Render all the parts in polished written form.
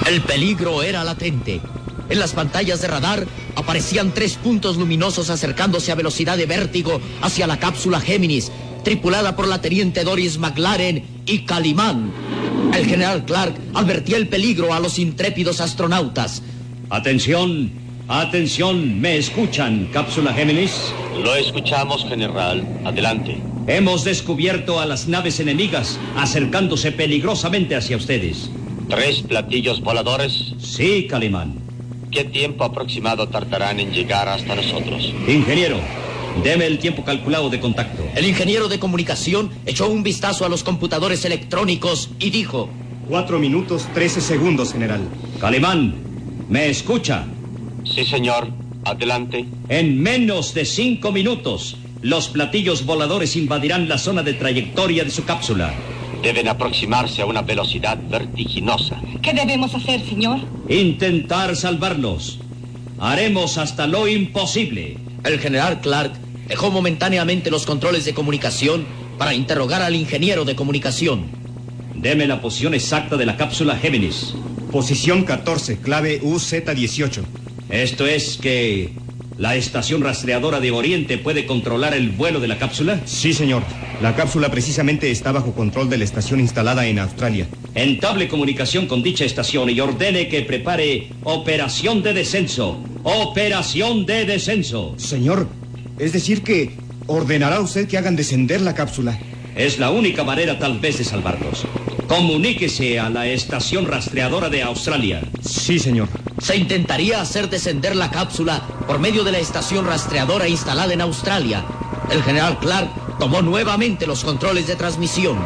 El peligro era latente. En las pantallas de radar aparecían 3 puntos luminosos acercándose a velocidad de vértigo hacia la cápsula Géminis, tripulada por la teniente Doris McLaren y Calimán. El general Clark advertía el peligro a los intrépidos astronautas. Atención, atención, ¿me escuchan, cápsula Géminis? Lo escuchamos, general. Adelante. Hemos descubierto a las naves enemigas acercándose peligrosamente hacia ustedes. 3 platillos voladores. Sí, Calimán. ¿Qué tiempo aproximado tardarán en llegar hasta nosotros? Ingeniero, deme el tiempo calculado de contacto. El ingeniero de comunicación echó un vistazo a los computadores electrónicos y dijo: 4 minutos 13 segundos, general. Calimán, ¿me escucha? Sí, señor. Adelante. En menos de 5 minutos, los platillos voladores invadirán la zona de trayectoria de su cápsula. Deben aproximarse a una velocidad vertiginosa. ¿Qué debemos hacer, señor? Intentar salvarlos. Haremos hasta lo imposible. El general Clark dejó momentáneamente los controles de comunicación para interrogar al ingeniero de comunicación. Deme la posición exacta de la cápsula Géminis. Posición 14, clave UZ18. Esto es que ¿la estación rastreadora de Oriente puede controlar el vuelo de la cápsula? Sí, señor. La cápsula precisamente está bajo control de la estación instalada en Australia. Entable comunicación con dicha estación y ordene que prepare operación de descenso. ¡Operación de descenso! Señor, es decir que ordenará usted que hagan descender la cápsula. Es la única manera tal vez de salvarlos. Comuníquese a la estación rastreadora de Australia. Sí, señor. Se intentaría hacer descender la cápsula por medio de la estación rastreadora instalada en Australia. El general Clark tomó nuevamente los controles de transmisión.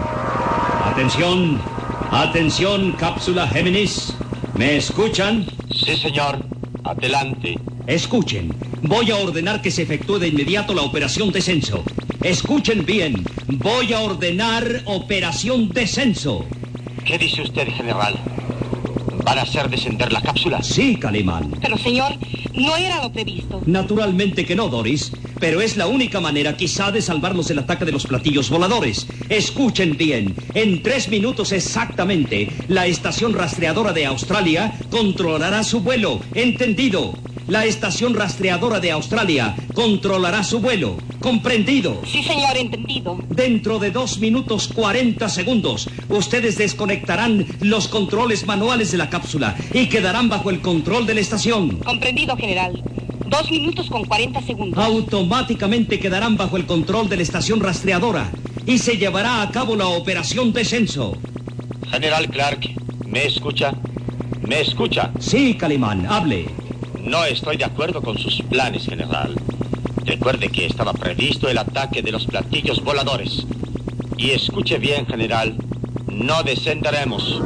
Atención, atención, cápsula Géminis. ¿Me escuchan? Sí, señor. Adelante. Escuchen, voy a ordenar que se efectúe de inmediato la operación descenso. Escuchen bien, voy a ordenar operación descenso. ¿Qué dice usted, general? ¿Van a hacer descender la cápsula? Sí, Calimán. Pero, señor, no era lo previsto. Naturalmente que no, Doris, pero es la única manera quizá de salvarnos del ataque de los platillos voladores. Escuchen bien, en 3 minutos exactamente, la estación rastreadora de Australia controlará su vuelo. ¿Entendido? La estación rastreadora de Australia controlará su vuelo. ¿Comprendido? Sí, señor, entendido. Dentro de 2 minutos 40 segundos, ustedes desconectarán los controles manuales de la cápsula y quedarán bajo el control de la estación. Comprendido, general. 2 minutos con 40 segundos. Automáticamente quedarán bajo el control de la estación rastreadora y se llevará a cabo la operación descenso. General Clark, ¿me escucha? ¿Me escucha? Sí, Calimán, hable. No estoy de acuerdo con sus planes, general. Recuerde que estaba previsto el ataque de los platillos voladores. Y escuche bien, general, no descenderemos.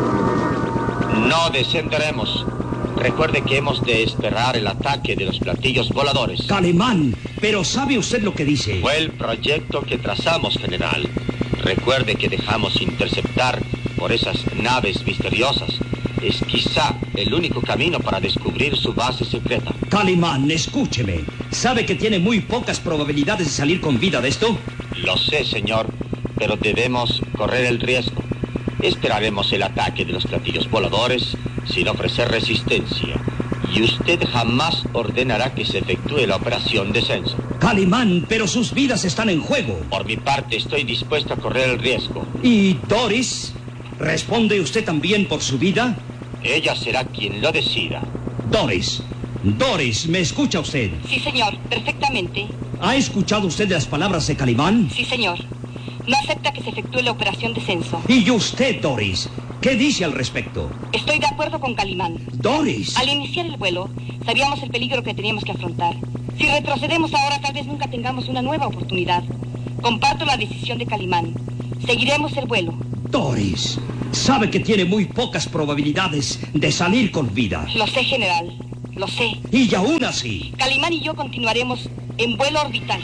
No descenderemos. Recuerde que hemos de esperar el ataque de los platillos voladores. Calimán, pero ¿sabe usted lo que dice? Fue el proyecto que trazamos, general. Recuerde que dejamos interceptar por esas naves misteriosas. Es quizá el único camino para descubrir su base secreta. Calimán, escúcheme. ¿Sabe que tiene muy pocas probabilidades de salir con vida de esto? Lo sé, señor, pero debemos correr el riesgo. Esperaremos el ataque de los platillos voladores sin ofrecer resistencia. Y usted jamás ordenará que se efectúe la operación descenso. Calimán, pero sus vidas están en juego. Por mi parte, estoy dispuesto a correr el riesgo. ¿Y Doris? ¿Responde usted también por su vida? Ella será quien lo decida. Doris, ¿me escucha usted? Sí, señor, perfectamente. ¿Ha escuchado usted las palabras de Calimán? Sí, señor. No acepta que se efectúe la operación descenso. ¿Y usted, Doris? ¿Qué dice al respecto? Estoy de acuerdo con Calimán. Doris. Al iniciar el vuelo, sabíamos el peligro que teníamos que afrontar. Si retrocedemos ahora, tal vez nunca tengamos una nueva oportunidad. Comparto la decisión de Calimán. Seguiremos el vuelo. Doris, sabe que tiene muy pocas probabilidades de salir con vida. Lo sé, general. Lo sé. Y aún así. Calimán y yo continuaremos en vuelo orbital.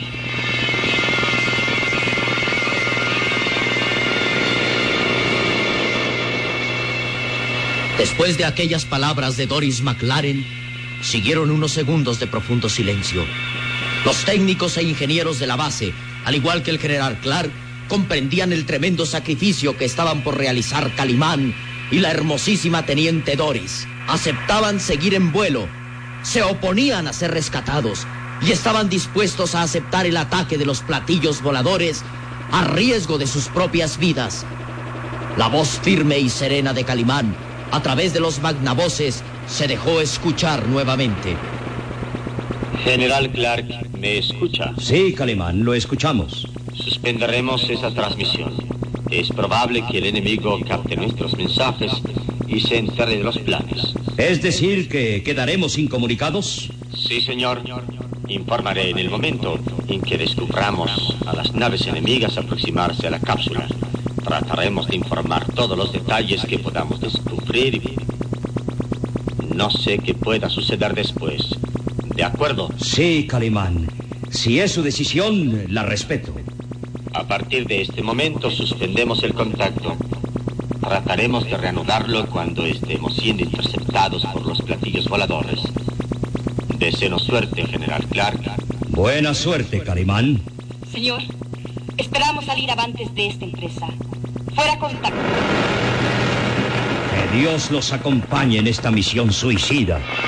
Después de aquellas palabras de Doris McLaren, siguieron unos segundos de profundo silencio. Los técnicos e ingenieros de la base, al igual que el general Clark, comprendían el tremendo sacrificio que estaban por realizar Calimán y la hermosísima teniente Doris aceptaban seguir en vuelo, se oponían a ser rescatados y estaban dispuestos a aceptar el ataque de los platillos voladores a riesgo de sus propias vidas. La voz firme y serena de Calimán, a través de los magnavoces, se dejó escuchar nuevamente. General Clark, ¿me escucha? Sí, Calimán, lo escuchamos. Suspenderemos esa transmisión. Es probable que el enemigo capte nuestros mensajes y se entere de los planes. ¿Es decir que quedaremos incomunicados? Sí, señor. Informaré en el momento en que descubramos a las naves enemigas aproximarse a la cápsula. Trataremos de informar todos los detalles que podamos descubrir. No sé qué pueda suceder después. ¿De acuerdo? Sí, Calimán. Si es su decisión, la respeto. A partir de este momento suspendemos el contacto. Trataremos de reanudarlo cuando estemos siendo interceptados por los platillos voladores. Desenos suerte, General Clark. Buena suerte, Calimán. Señor, esperamos salir avantes de esta empresa. Fuera contacto. Que Dios los acompañe en esta misión suicida.